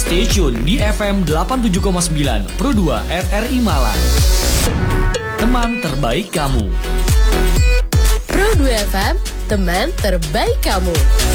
Stay tune di FM 87,9 Pro 2 RRI Malang. Teman terbaik kamu. Pro 2 FM, teman terbaik kamu.